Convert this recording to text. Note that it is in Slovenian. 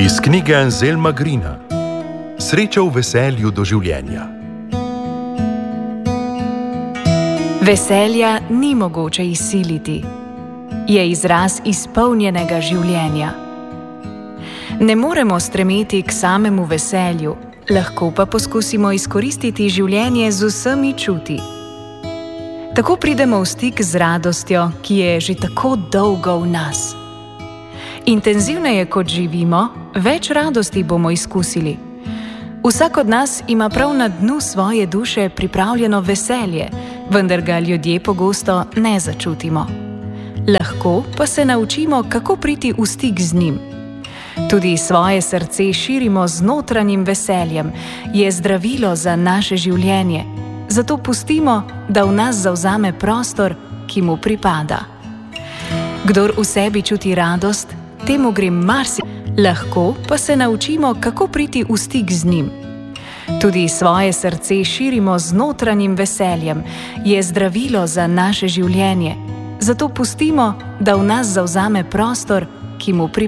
Iz knjige Anselma Greena Sreča v veselju do življenja. Veselja ni mogoče izsiliti. Je izraz izpolnjenega življenja. Ne moremo stremeti k samemu veselju, lahko pa poskusimo izkoristiti življenje z vsemi čuti. Tako pridemo v stik z radostjo, ki je že tako dolgo v nas. Intenzivneje kot živimo, več radosti bomo izkusili. Vsak od nas ima prav na dnu svoje duše pripravljeno veselje, vendar ga ljudje pogosto ne začutimo. Lahko pa se naučimo, kako priti v stik z njim. Tudi svoje srce širimo z notranjim veseljem, je zdravilo za naše življenje. Zato pustimo, da v nas zavzame prostor, ki mu pripada. Kdor v sebi čuti radost, temu gre marsikaj. Lahko pa se naučimo, kako priti v stik z njim. Tudi svoje srce širimo z notranjim veseljem, je zdravilo za naše življenje. Zato pustimo, da v nas zavzame prostor, ki mu pripada.